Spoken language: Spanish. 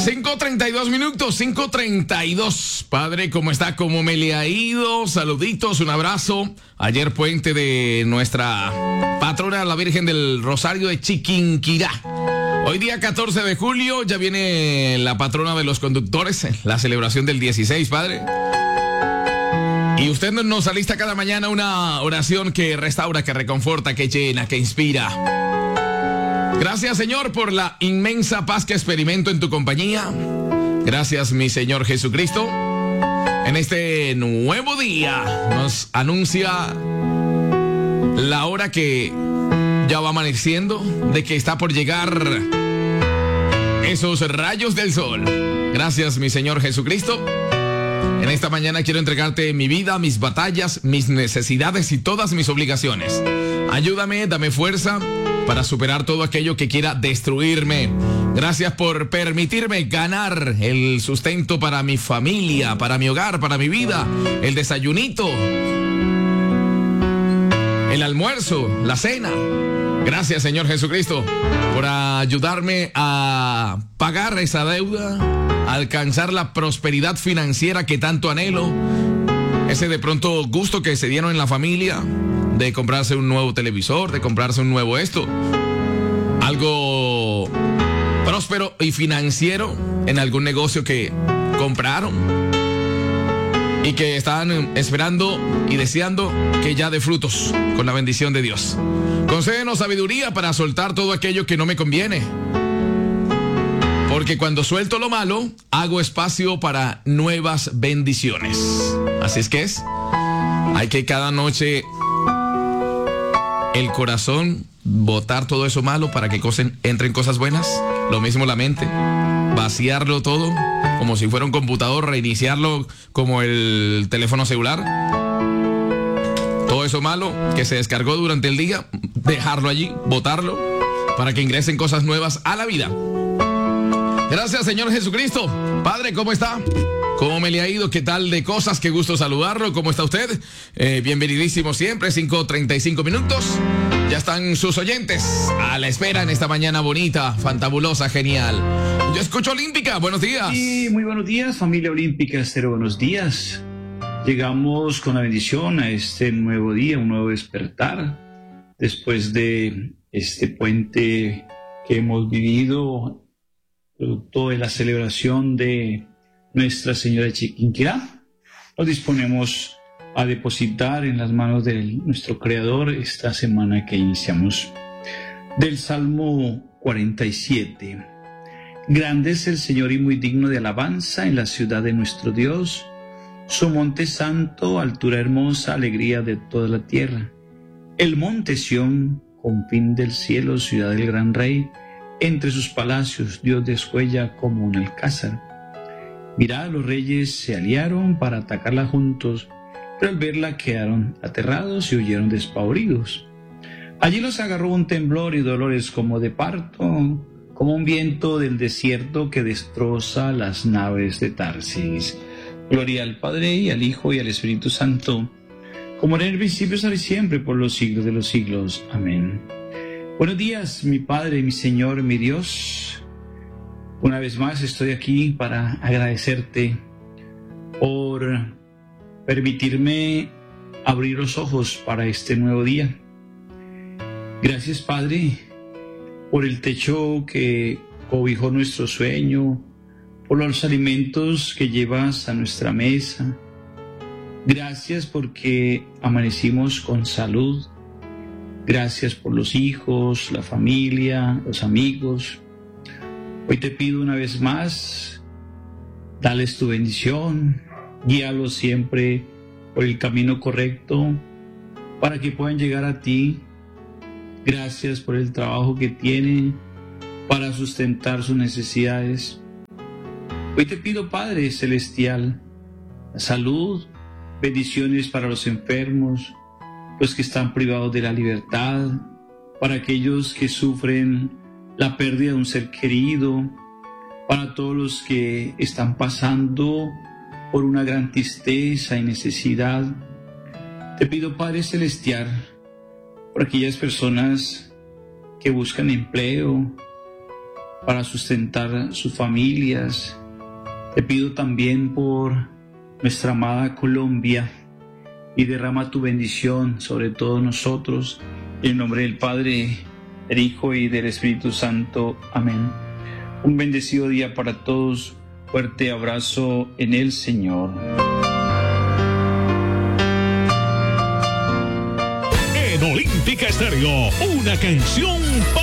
5:32 minutos, 5:32. Padre, ¿cómo está? ¿Cómo me le ha ido? Saluditos, un abrazo. Ayer puente de nuestra patrona, la Virgen del Rosario de Chiquinquirá. Hoy día 14 de julio, ya viene la patrona de los conductores, la celebración del 16, Padre. Y usted nos alista cada mañana una oración que restaura, que reconforta, que llena, que inspira. Gracias, Señor, por la inmensa paz que experimento en tu compañía. Gracias, mi Señor Jesucristo. En este nuevo día nos anuncia la hora que ya va amaneciendo, de que está por llegar esos rayos del sol. Gracias, mi Señor Jesucristo. En esta mañana quiero entregarte mi vida, mis batallas, mis necesidades y todas mis obligaciones. Ayúdame, dame fuerza para superar todo aquello que quiera destruirme. Gracias por permitirme ganar el sustento para mi familia, para mi hogar, para mi vida, el desayunito, el almuerzo, la cena. Gracias, Señor Jesucristo, por ayudarme a pagar esa deuda, a alcanzar la prosperidad financiera que tanto anhelo. Ese de pronto gusto que se dieron en la familia de comprarse un nuevo televisor, de comprarse un nuevo esto. Algo próspero y financiero en algún negocio que compraron y que estaban esperando y deseando que ya dé frutos con la bendición de Dios. Concédenos sabiduría para soltar todo aquello que no me conviene. Porque cuando suelto lo malo, hago espacio para nuevas bendiciones. Así es que hay que cada noche el corazón botar todo eso malo para que entren cosas buenas. Lo mismo la mente, vaciarlo todo como si fuera un computador, reiniciarlo como el teléfono celular. Todo eso malo que se descargó durante el día, dejarlo allí, botarlo para que ingresen cosas nuevas a la vida. Gracias, Señor Jesucristo. Padre, ¿cómo está? ¿Cómo me le ha ido? ¿Qué tal de cosas? Qué gusto saludarlo. ¿Cómo está usted? Bienvenidísimo siempre, 5:35 minutos. Ya están sus oyentes a la espera en esta mañana bonita, fantabulosa, genial. Yo escucho Olímpica, buenos días. Sí, muy buenos días, familia Olímpica Estéreo, buenos días. Llegamos con la bendición a este nuevo día, un nuevo despertar, después de este puente que hemos vivido, producto de la celebración de Nuestra Señora de Chiquinquirá. Nos disponemos a depositar en las manos de nuestro Creador esta semana que iniciamos. Del Salmo 47. Grande es el Señor y muy digno de alabanza en la ciudad de nuestro Dios. Su monte santo, altura hermosa, alegría de toda la tierra. El monte Sión, confín del cielo, ciudad del gran Rey. Entre sus palacios Dios descuella como un alcázar. Mirad, los reyes se aliaron para atacarla juntos, pero al verla quedaron aterrados y huyeron despavoridos. Allí los agarró un temblor y dolores como de parto, como un viento del desierto que destroza las naves de Tarsis. Gloria al Padre y al Hijo y al Espíritu Santo, como era en el principio, ahora y siempre, por los siglos de los siglos. Amén. Buenos días, mi Padre, mi Señor, mi Dios. Una vez más estoy aquí para agradecerte por permitirme abrir los ojos para este nuevo día. Gracias, Padre, por el techo que cobijó nuestro sueño, por los alimentos que llevas a nuestra mesa. Gracias porque amanecimos con salud. Gracias por los hijos, la familia, los amigos. Hoy te pido una vez más, dales tu bendición, guíalos siempre por el camino correcto para que puedan llegar a ti. Gracias por el trabajo que tienen para sustentar sus necesidades. Hoy te pido, Padre Celestial, salud, bendiciones para los enfermos, los que están privados de la libertad, para aquellos que sufren la pérdida de un ser querido, para todos los que están pasando por una gran tristeza y necesidad. Te pido, Padre Celestial, por aquellas personas que buscan empleo, para sustentar sus familias. Te pido también por nuestra amada Colombia y derrama tu bendición sobre todos nosotros. En el nombre del Padre, del Hijo y del Espíritu Santo. Amén. Un bendecido día para todos. Fuerte abrazo en el Señor. En Olímpica Estéreo, una canción para